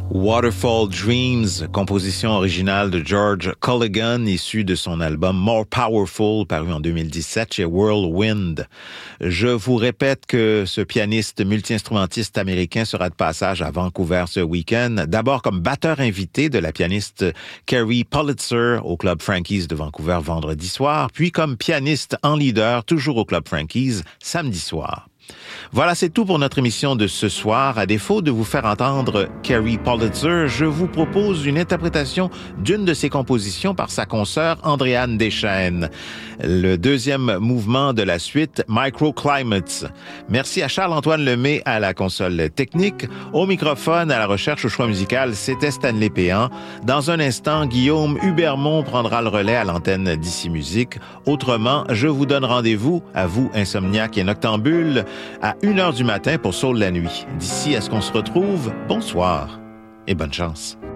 Waterfall Dreams, composition originale de George Colligan, issue de son album More Powerful, paru en 2017 chez Whirlwind. Je vous répète que ce pianiste multi-instrumentiste américain sera de passage à Vancouver ce week-end, d'abord comme batteur invité de la pianiste Carrie Pulitzer au Club Frankie's de Vancouver vendredi soir, puis comme pianiste en leader, toujours au Club Frankie's, samedi soir. Voilà, c'est tout pour notre émission de ce soir. À défaut de vous faire entendre Carrie Pulitzer, je vous propose une interprétation d'une de ses compositions par sa consoeur Andréane Deschênes. Le deuxième mouvement de la suite, Microclimates. Merci à Charles-Antoine Lemay à la console technique. Au microphone, à la recherche au choix musical, c'était Stanley Péan. Dans un instant, Guillaume Hubermont prendra le relais à l'antenne d'Ici Musique. Autrement, je vous donne rendez-vous, à vous, insomniaques et noctambules, à 1h du matin pour Soul la nuit. D'ici à ce qu'on se retrouve, bonsoir et bonne chance.